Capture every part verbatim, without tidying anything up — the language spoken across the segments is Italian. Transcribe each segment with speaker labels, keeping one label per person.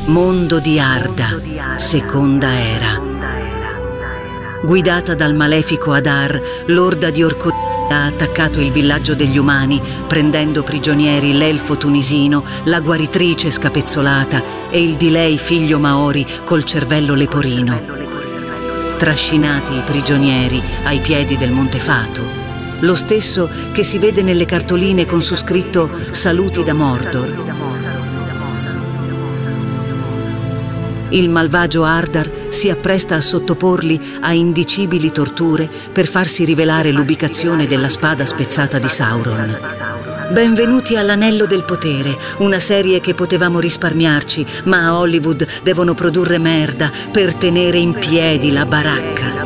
Speaker 1: Mondo di Arda, seconda era. Guidata dal malefico Adar, l'orda di Orcodi ha attaccato il villaggio degli umani, prendendo prigionieri l'elfo tunisino, la guaritrice scapezzolata e il di lei figlio Maori col cervello leporino. Trascinati i prigionieri ai piedi del Monte Fato, lo stesso che si vede nelle cartoline con su scritto «Saluti da Mordor». Il malvagio Ardar si appresta a sottoporli a indicibili torture per farsi rivelare l'ubicazione della spada spezzata di Sauron. Benvenuti all'Anello del Potere, una serie che potevamo risparmiarci, ma a Hollywood devono produrre merda per tenere in piedi la baracca.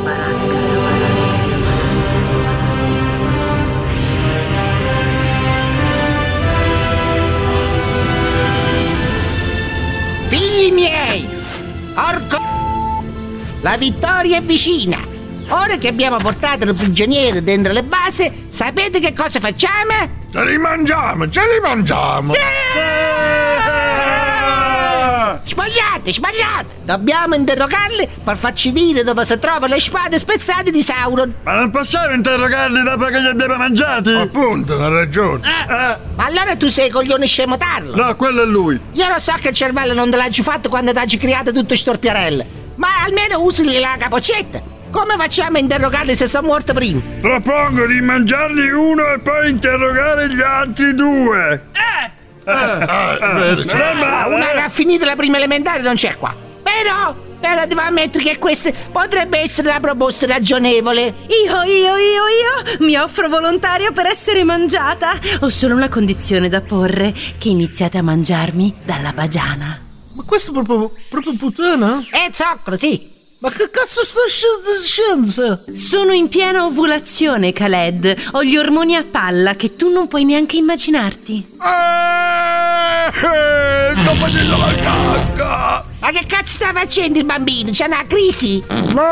Speaker 2: Figli miei! Orco! La vittoria è vicina! Ora che abbiamo portato il prigioniero dentro le basi, sapete che cosa facciamo?
Speaker 3: Ce li mangiamo, ce li mangiamo!
Speaker 2: Sì! Sbagliate, sbagliate! Dobbiamo interrogarli per farci dire dove si trovano le spade spezzate di Sauron.
Speaker 3: Ma non possiamo interrogarli dopo che li abbiamo mangiati? Appunto, ha ragione.
Speaker 2: Eh. Eh. Ma allora tu sei coglione scemo tarlo?
Speaker 3: No, quello è lui.
Speaker 2: Io lo so che il cervello non te l'hai fatto quando ti hai creato tutte storpiarelle, ma almeno usi la capocetta. Come facciamo a interrogarli se sono morti prima?
Speaker 3: Propongo di mangiarli uno e poi interrogare gli altri due.
Speaker 2: Eh!
Speaker 3: Eh, eh, eh, eh,
Speaker 2: cioè, una che ha finito la prima elementare non c'è qua. Però, però devo ammettere che questa potrebbe essere una proposta ragionevole.
Speaker 4: Io, io, io, io mi offro volontaria per essere mangiata. Ho solo una condizione da porre: che iniziate a mangiarmi dalla bagiana.
Speaker 5: Ma questo è proprio, proprio puttana?
Speaker 2: Eh, zoccolo, sì.
Speaker 5: Ma che cazzo sta dicendo?
Speaker 4: Sono in piena ovulazione, Khaled. Ho gli ormoni a palla che tu non puoi neanche immaginarti.
Speaker 3: Eh, dopo di la cacca!
Speaker 2: Ma che cazzo sta facendo il bambino? C'è una crisi?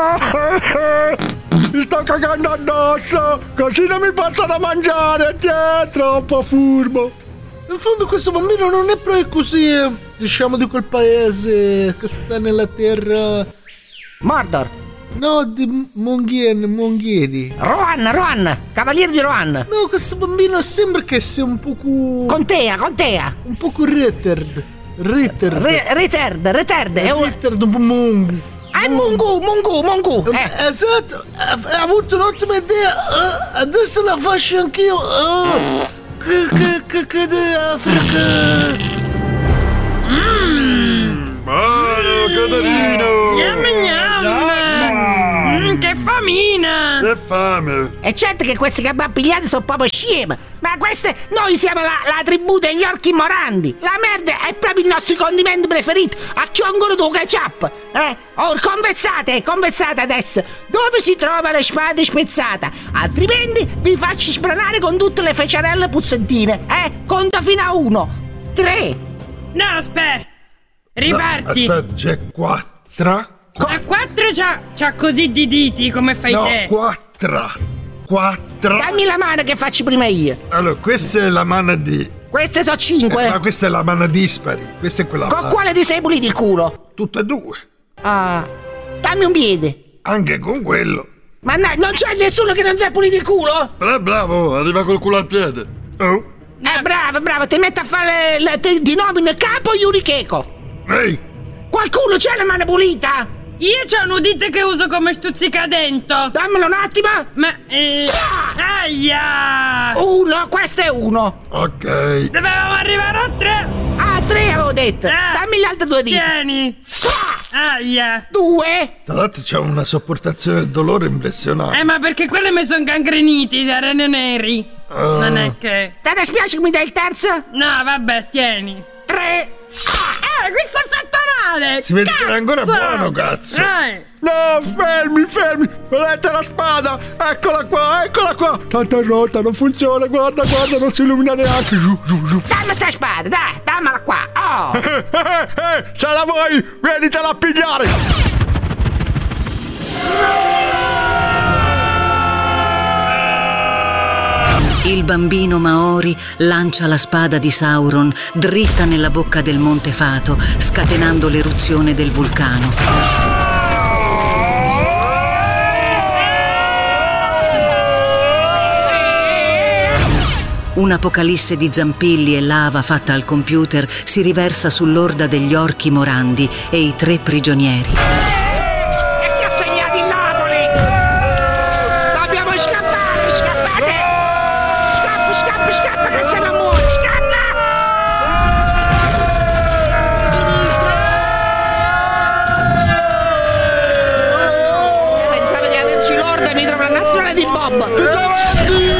Speaker 3: Mi sto cagando addosso, così non mi possono mangiare. È troppo furbo.
Speaker 5: In fondo questo bambino non è proprio così, diciamo, di quel paese che sta nella terra...
Speaker 2: Mordor.
Speaker 5: No, di Monghien, Monghieri.
Speaker 2: Rohan, Rohan, cavaliere di Rohan.
Speaker 5: No, questo bambino sembra che sia un poco...
Speaker 2: Contea, contea.
Speaker 5: Un poco retard. Retard.
Speaker 2: Re, retard, retard.
Speaker 5: È un... Retard, un po' mongu.
Speaker 2: Ah, Mungu, Mungu, Mungu.
Speaker 5: Eh. Esatto, ha avuto un'ottima idea. Uh, adesso la faccio anch'io. Uh, che, che, che, che di Africa.
Speaker 3: Mmm. Buono, Caterino.
Speaker 6: Gnam, gnam. Mm, che famina.
Speaker 3: Che fame.
Speaker 2: È certo che questi che abbiamo pigliati sono proprio scemi. Ma queste, noi siamo la, la tribù degli orchi morandi. La merda è proprio il nostro condimento preferito. Acchiongolo tu ketchup. Eh? Oh, confessate, confessate adesso. Dove si trova la spada spezzata? Altrimenti vi faccio spranare con tutte le feciarelle puzzentine. Eh? Conta fino a uno. Tre.
Speaker 6: No, aspetta. Riparti.
Speaker 3: No, aspetta, c'è quattro.
Speaker 6: A quattro c'ha, c'ha così di diti come fai
Speaker 3: no,
Speaker 6: te.
Speaker 3: No, quattro. Quattro.
Speaker 2: Dammi la mano che faccio prima io.
Speaker 3: Allora, questa è la mano di...
Speaker 2: Queste sono cinque.
Speaker 3: Eh, ma questa è la mano dispari. Questa è quella...
Speaker 2: Con
Speaker 3: mano.
Speaker 2: quale ti sei pulito il culo?
Speaker 3: Tutte e due.
Speaker 2: Ah, dammi un piede.
Speaker 3: Anche con quello.
Speaker 2: Ma no, non c'è nessuno che non si è pulito il culo?
Speaker 3: Però bravo, arriva col culo al piede. Oh.
Speaker 2: Eh, bravo, bravo, ti metti a fare... Le, ti, ti nomino capo Yurikeiko.
Speaker 3: Ehi.
Speaker 2: Qualcuno c'è la mano pulita?
Speaker 6: Io c'ho un udite che uso come stuzzicadento.
Speaker 2: Dammelo un attimo.
Speaker 6: Ma... Eh,
Speaker 2: ah!
Speaker 6: Aia.
Speaker 2: Uno, questo è uno.
Speaker 3: Ok.
Speaker 6: Dovevamo arrivare a tre.
Speaker 2: Ah, tre avevo detto.
Speaker 6: Eh,
Speaker 2: Dammi gli altri due diti.
Speaker 6: Tieni.
Speaker 2: Ah!
Speaker 6: Aia.
Speaker 2: Due.
Speaker 3: Tra l'altro c'è una sopportazione del dolore impressionante.
Speaker 6: Eh, ma perché quelle mi sono cancreniti, erano neri. Uh. Non è che...
Speaker 2: Te ne spiace che mi dai il terzo?
Speaker 6: No, vabbè, tieni.
Speaker 2: Tre.
Speaker 6: Ah, eh, questo è fatto male.
Speaker 3: Si vede che è ancora buono, cazzo.
Speaker 6: Eh.
Speaker 3: No, fermi, fermi. Vedete la spada? Eccola qua, eccola qua. Tanto è rotta, non funziona. Guarda, guarda, non si illumina neanche. Giù, giù, giù.
Speaker 2: Dammi sta spada, dai, dammela qua. Oh.
Speaker 3: Eh, eh, eh, se la vuoi, venitela a pigliare.
Speaker 1: Il bambino Maori lancia la spada di Sauron dritta nella bocca del Monte Fato, scatenando l'eruzione del vulcano. Un'apocalisse di zampilli e lava fatta al computer si riversa sull'orda degli orchi morandi e i tre prigionieri.
Speaker 2: E chi ha segnato il Napoli? Dobbiamo scappare, scappate! Scappa, scappa, scappa, che se non muore, scappa! Pensavo di averci l'orda dietro la nazionale di Bob.
Speaker 3: Tutto avanti!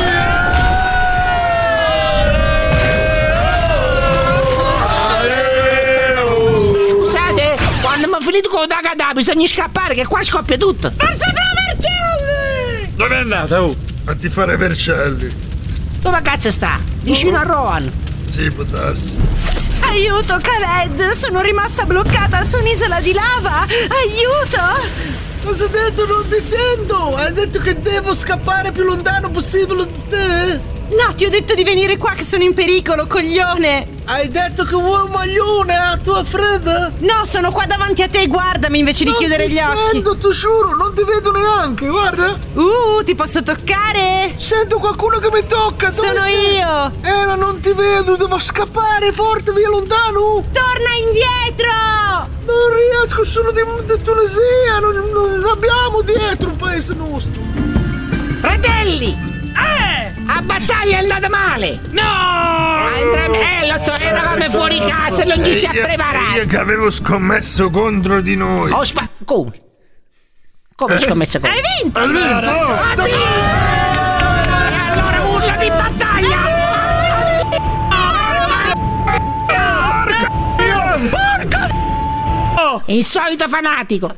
Speaker 2: Quando abbiamo finito con la Dagadà bisogna scappare che qua scoppia tutto. Forza Vercelli!
Speaker 3: Dove è andata? Oh? A ti fare Vercelli.
Speaker 2: Dove cazzo sta? Vicino a Rohan.
Speaker 3: Sì, può darsi.
Speaker 4: Aiuto, Khaled! Sono rimasta bloccata su un'isola di lava! Aiuto!
Speaker 5: Cosa hai detto? Non ti sento! Hai detto che devo scappare più lontano possibile da te?
Speaker 4: No, ti ho detto di venire qua che sono in pericolo, coglione!
Speaker 5: Hai detto che vuoi un maglione a tua fredda?
Speaker 4: No, sono qua davanti a te, guardami invece di
Speaker 5: non
Speaker 4: chiudere gli occhi!
Speaker 5: Non ti sento, ti giuro, non ti vedo neanche, guarda!
Speaker 4: Uh, ti posso toccare?
Speaker 5: Sento qualcuno che mi tocca! Dove
Speaker 4: Sono
Speaker 5: sei?
Speaker 4: io!
Speaker 5: Eh, ma non ti vedo, devo scappare forte, via lontano!
Speaker 4: Torna indietro!
Speaker 5: Non riesco, sono di, di Tunisia, non, non abbiamo dietro un paese nostro!
Speaker 2: Fratelli! Eh! A battaglia è andata male!
Speaker 6: No!
Speaker 2: Ah, entram- eh, lo so, eravamo fuori casa e non ci si è preparati!
Speaker 3: Io che avevo scommesso contro di noi.
Speaker 2: Oh, spa- come? Come scommessa contro?
Speaker 6: Hai vinto!
Speaker 2: Ah, sì! E allora urla di battaglia!
Speaker 3: Porca!
Speaker 2: Il solito fanatico!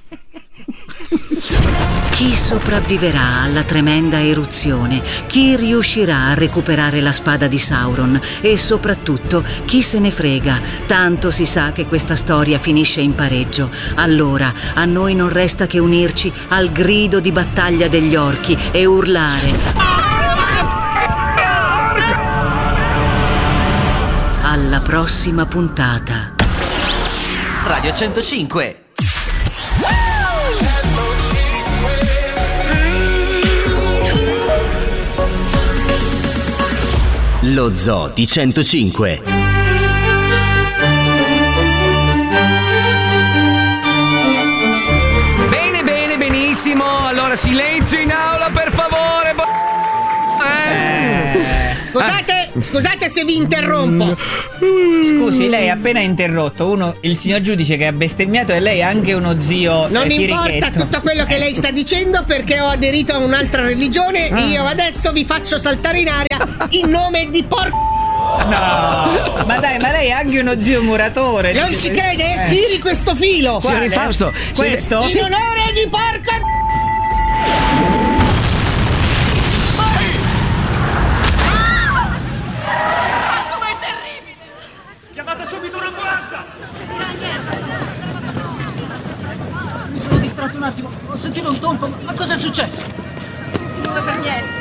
Speaker 1: Chi sopravviverà alla tremenda eruzione? Chi riuscirà a recuperare la spada di Sauron? E soprattutto, chi se ne frega? Tanto si sa che questa storia finisce in pareggio. Allora, a noi non resta che unirci al grido di battaglia degli orchi e urlare: alla prossima puntata.
Speaker 7: Radio centocinque. Lo Zoo di centocinque.
Speaker 8: Bene, bene, benissimo. Allora, silenzio in aula, per favore. Eh.
Speaker 2: Scusate, scusate se vi interrompo.
Speaker 9: Scusi, lei ha appena interrotto uno, il signor giudice che ha bestemmiato, e lei è anche uno zio.
Speaker 2: Non
Speaker 9: eh,
Speaker 2: importa
Speaker 9: chirichetto.
Speaker 2: tutto quello che lei sta dicendo perché ho aderito a un'altra religione e io adesso vi faccio saltare in aria in nome di porco.
Speaker 9: No, ma dai, ma lei è anche uno zio muratore.
Speaker 2: Non si crede?
Speaker 9: Eh.
Speaker 2: Tiri questo filo.
Speaker 8: Signor Fausto,
Speaker 9: Questo?
Speaker 2: In onore di porco.
Speaker 5: Chiamate subito un'ambulanza!
Speaker 10: Mi sono distratto un attimo, ho sentito un tonfo, ma cosa è successo?
Speaker 6: Non si muove per niente.